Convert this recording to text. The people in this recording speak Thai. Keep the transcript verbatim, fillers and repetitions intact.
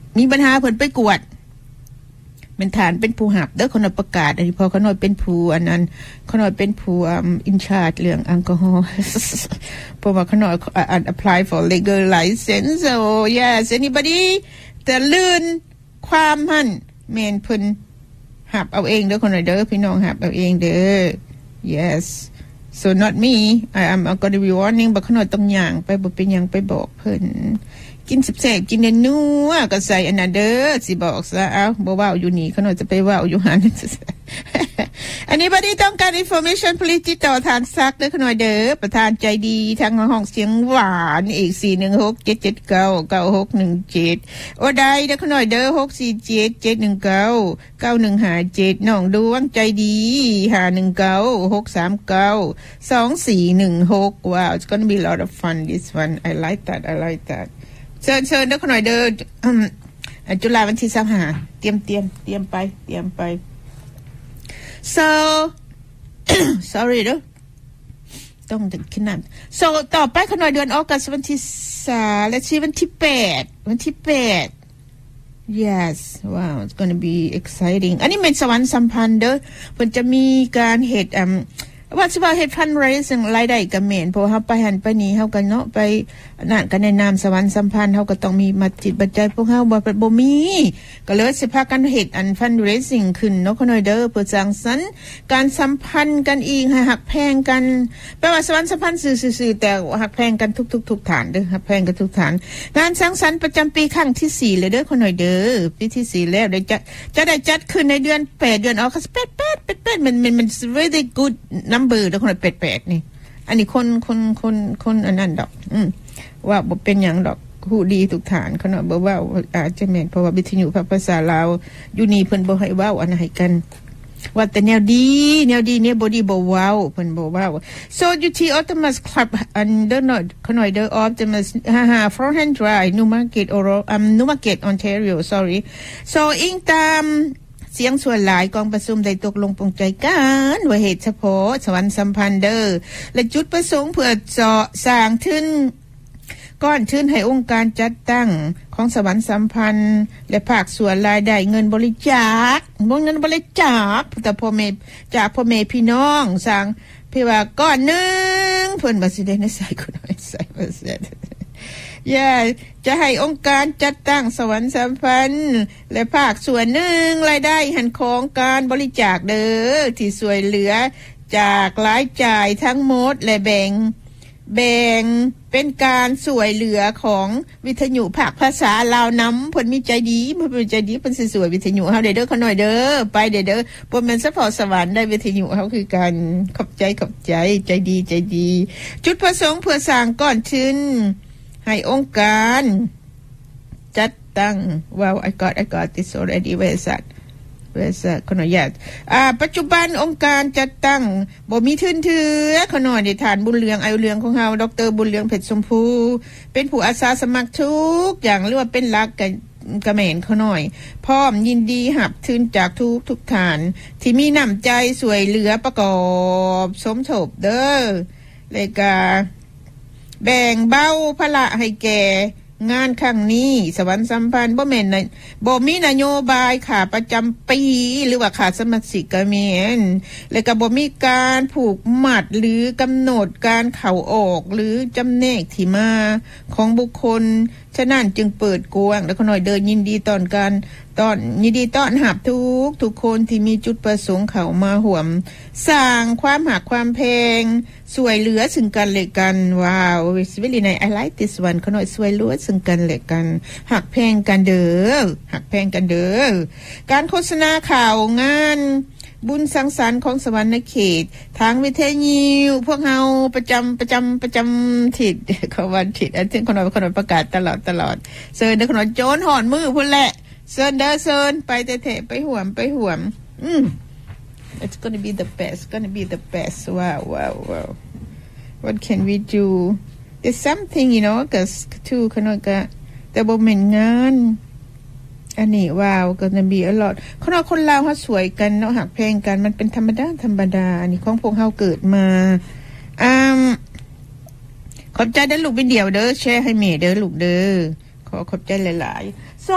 มีปัญหาเพิ่นไปกวดเป็นฐานเป็นผู้หับเด้อคนประกาศอันนี้พอเขาหน่อยเป็นผู้อันนั้นเขาหน่อยเป็นผู้อินชาร์จเรื่องแอลกอฮอล์เพราะว่าเขาหน่อย apply for legal license so yes anybody แต่ลื่นความหั่นแม่นเพิ่นหับเอาเองเด้อคนหน่อยเด้อพี่น้องหับเอาเองเด้อ yes so not me I am going to be warning บ่เขาหน่อยต้องย่างไปบ่เป็นหยังไปบอกเพิ่นกินแซ่บๆกินนัวก็ใส่อันนั้นเด้อสิบอกซะเอ้าบ่เว้าอยู่นี่เขาหน่อยจะไปเว้าอยู่หั่น Anybody ต้องการ information please ติดต่อทางซักเด้อเขาหน่อยเด้อประธานใจดีทางห้องเสียงหวานอีกสี่หนึ่งหก เจ็ดเจ็ดเก้า เก้าหกหนึ่งเจ็ดโอได้เด้อเขาหน่อยเด้อหกสี่เจ็ด เจ็ดหนึ่งเก้า เก้าหนึ่งห้าเจ็ดน้องดวงใจดีห้าหนึ่งเก้า หกสามเก้า สองสี่หนึ่งหก Wow it's going to be a lot of fun this one I like that I like thatเชิญเชิญเด้อคนหน่อยเด้อจุฬาวันที่สิบห้าเตรียมเตรียมเตรียมไปเตรียมไป so sorry เด้อต้องถึงขนาด so ต่อไปคนหน่อยเดือนออกัสวันที่สามและชีวันที่แปดวันที่แปด yes wow it's going to be exciting อันนี้เป็นสวรรค์สัมพันธ์เด้อเพิ่นจะมีการเฮ็ดอ่าว่าสิว่าเฮ็ดฟันไรซ์รายได้ก็แม่นเพราะเฮาไปหันไปนี่เฮาก็เนาะไปนั่นก็ในนามสวรรค์สัมพันธ์เฮาก็ต้องมีมัดจิตปัจจัยพวกเฮาบ่บ่มีก็เลยสิพากันเฮ็ดอันฟันไรซิ่งขึ้นเนาะคนน้อยเด้อเพื่อสร้างสรรค์การสัมพันธ์กันอีกให้ฮักแพงกันแปลว่าสวรรค์สัมพันธ์ซื่อๆแต่ฮักแพงกันทุกๆทุกฐานเด้อฮักแพงกันทุกฐานงานสร้างสรรค์ประจำปีครั้งที่สี่เลยเด้อคนน้อยเด้อปีที่สี่แล้วได้จะจะได้จัดขึ้นในเดือนแปดเดือนออกแปด แปดมันมันมัน really good number เด้อคนแปดๆนี่อันนี้คนคนคนคนอันนั้นดอกอืมว่าบ่เป็นหยังดอกฮู้ดีทุกฐานเขาเนาะบ่เว้าอาจจะแม่นเพราะว่าวิทยุภาษาลาวอยู่นี่เพิ่นบ่ให้เว้าอันนั้นให้กันว่าแต่แนวดีแนวดีเนี่ยบ่ดีบ่เว้าเพิ่นบ่เว้า so you see Optimus Club under not เขาหน่อยเด้อ Optimus ฮ่าๆ Forehand Drive Newmarket or um Newmarket Ontario sorry so อิงตามเสียงส่วนหลายกองประชุมได้ตกลงปรงใจกันว่าเหตุเฉพาะสวรรค์สัมพันธ์เด้อและจุดประสงค์เพื่อเจาะสร้างทึนก้อนทึนให้องค์การจัดตั้งของสวรรค์สัมพันธ์และภาคส่วนรายได้เงินบริจาคบ่เงินบริจาคแต่พ่อแม่จากพ่อแม่พี่น้องสร้างเพื่อว่าก้อนนึงเพิ่นบ่สิได้ใส่คนน้อยใส่บ่เสร็จอย่าจะให้องค์การจัดตั้งสวรรค์สัมพันธ์และภาคส่วนหนึ่งรายได้หันของการบริจาคเด้อที่ช่วยเหลือจากรายจ่ายทั้งหมดและแบ่งแบ่งเป็นการช่วยเหลือของวิทยุภาคภาษาลาวนำเพิ่นมีใจดีเพิ่นมีใจดีเพิ่นสิช่วยวิทยุเฮาได้เด้อขะหน่อยเด้อไปเด้อเด้อบ่แม่นเฉพาะสวรรค์ได้วิทยุเฮาคือกันขอบใจขอบใจใจดีใจดีจุดประสงค์เพื่อสร้างก้อนทุนให้องค์การจัดตั้ง Well I got I got this already where is that where is that ขออนุญาตอ่าปัจจุบันองค์การจัดตั้งบ่มีทุนเถือขอหน่อยได้ฐานบุญเรืองอายุเรืองของเฮาดรบุญเรืองเพชรชมพูเป็นผู้อาสาสมัครทุกอย่างหรือว่าเป็นหลักกันกระแม่นเขาหน่อยพร้อมยินดีรับทุนจากทุกทุกฐานที่มีน้ำใจช่วยเหลือประกอบสมทบเด้อเลยก็แบ่งเบาภาระให้แก่งานครั้งนี้สวรรค์สัมพันธ์บ่แม่นนะบ่มีนโยบายค่าประจำปีหรือว่าค่าสมาชิกก็แม่นแล้วก็บ่มีการผูกมัดหรือกำหนดการเข้าออกหรือจำแนกที่มาของบุคคลฉะนั้นจึงเปิดกว้างแล้วก็หน่อยเดินยินดีต้อนกันต้อนยินดีต้อนรับทุกทุกคนที่มีจุดประสงค์เข้ามาร่วมสร้างความหักความแพงช่วยเหลือซึ่งกันและกันว้าว it's really nice I like this one ขน่อยช่วยเหลือซึ่งกันและกันหักแพงกันเด้อหักแพงกันเด้อการโฆษณาข่าวงานบุญสังสรรค์ของสวรรค์เขตทางวิทยุพวกเฮาประจำประจำประจำทิศเขาวันทิศอันที่คนน้อยคนน้อยประกาศตลอดตลอดเซิร์นเด้อคนน้อยโจนหอนมือพุ่นแหละเซิร์นเด้อเซิร์นไปเตะๆไปห่วมไปห่วมอืม it's gonna be the best gonna be the best wow wow wow what can we do there's something you know ก็ทูคนน้อยก็แต่บ่แม่นงานอันนี้ว้าวก็จะมีอลอดคนเราคนลาวเฮาสวยกันเนาะหักแพงกันมันเป็นธรรมดาธรรมดาอันนี้ของพวกเฮาเกิดมาอ่าขอบใจเด้อลูกเป็นเดียวเด้อแชร์ให้แม่เด้อลูกเด้อขอขอบใจหลายๆ